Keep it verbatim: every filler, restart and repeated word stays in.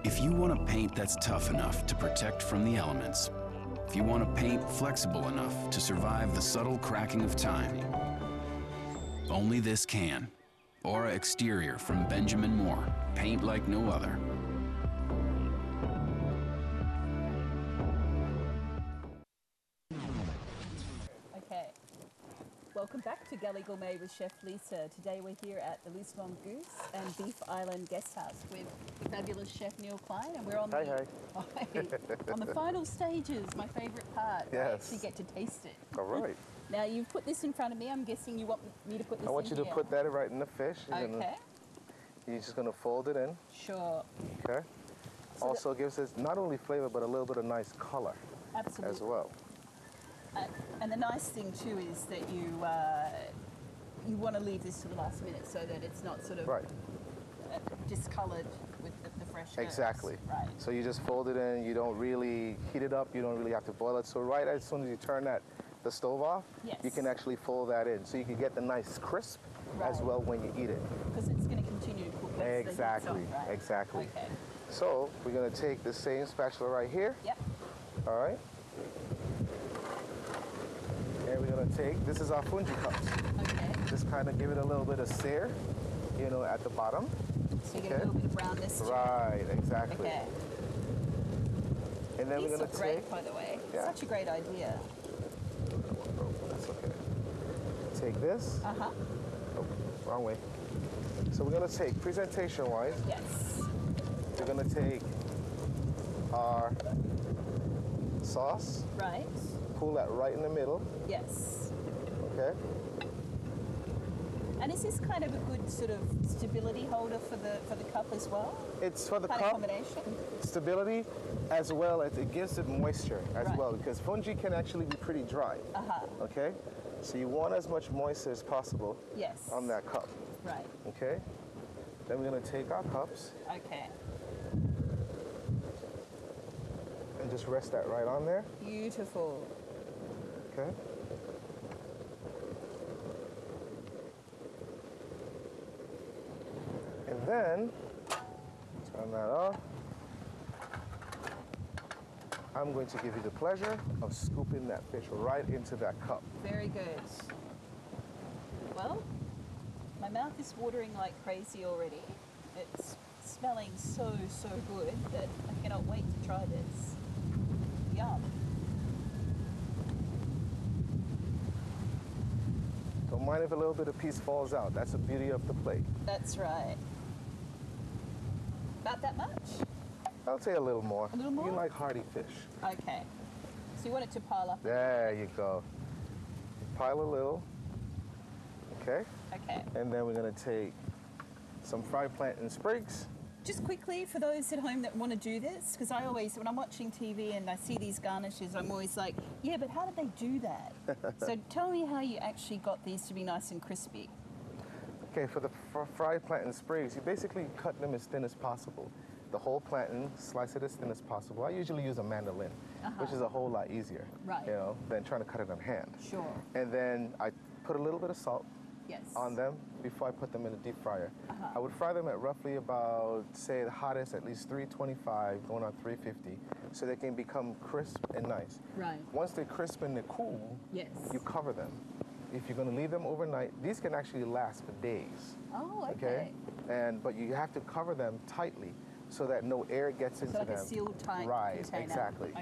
If you want a paint that's tough enough to protect from the elements, if you want a paint flexible enough to survive the subtle cracking of time, only this can. Aura Exterior from Benjamin Moore. Paint like no other. Okay. Welcome back to Galley Gourmet with Chef Lisa. Today we're here at the Loose Mongoose and Beef Island Guest House with fabulous Chef Neil Klein, and we're on hi, the hi. on the final stages. My favourite part. Yes. I actually get to taste it. All right. Now you've put this in front of me. I'm guessing you want me to put this. I want in you to here. put that right in the fish. You're Okay. Gonna, you're just gonna fold it in. Sure. Okay. So also gives us not only flavor but a little bit of nice color. Absolutely. As well. Uh, and the nice thing too is that you uh, you want to leave this to the last minute so that it's not sort of right. uh, discoloured with the, the fresh herbs. Exactly. Right. So you just fold it in. You don't really heat it up. You don't really have to boil it. So right as soon as you turn that the stove off, yes. you can actually fold that in, so you can get the nice crisp right. as well when you eat it. Because it's going to continue to cook. Once Exactly. the heat's on, right? Exactly. Okay. So we're going to take the same spatula right here. Yep. All right. And we're going to take, this is our fungi cups. Okay. Just kind of give it a little bit of sear, you know, at the bottom. So you get okay. a little bit of brownness to Right, exactly. Okay. And then These we're going look to great, take... by the way. Yeah. Such a great idea. That's okay. Take this. Uh-huh. Oh, wrong way. So we're going to take, presentation-wise, Yes. we're going to take our sauce. Right. Pull that right in the middle. Yes. Okay. And is this kind of a good sort of stability holder for the for the cup as well? It's for the kind cup. Of combination. Stability, as well as it gives it moisture as right. well, because fungi can actually be pretty dry. Uh-huh. Okay. So you want as much moisture as possible. Yes. On that cup. Right. Okay. Then we're going to take our cups. Okay. And just rest that right on there. Beautiful. Okay. And then, turn that off. I'm going to give you the pleasure of scooping that fish right into that cup. Very good. Well, my mouth is watering like crazy already. It's smelling so, so good that I cannot wait to try this. Yum. Don't mind if a little bit of piece falls out. That's the beauty of the plate. That's right. About that much? I'll say a little more. A little more? You like hearty fish. Okay. So you want it to pile up? There you go. Pile a little. Okay. Okay. And then we're going to take some fried plantain sprigs. Just quickly, for those at home that want to do this, because I always, when I'm watching T V and I see these garnishes, I'm always like, yeah, but how did they do that? So tell me how you actually got these to be nice and crispy. Okay, for the fr fried plantain sprigs, you basically cut them as thin as possible. The whole plantain, slice it as thin as possible. I usually use a mandolin, uh-huh. which is a whole lot easier, right. you know, than trying to cut it on hand. Sure. And then I put a little bit of salt yes. on them before I put them in the deep fryer. Uh-huh. I would fry them at roughly about, say, the hottest, at least three twenty-five, going on three fifty, so they can become crisp and nice. Right. Once they're crisp and they're cool, yes. you cover them. If you're going to leave them overnight, these can actually last for days. Oh, okay. Okay. And but you have to cover them tightly so that no air gets into so like them. a sealed tight right, container. exactly.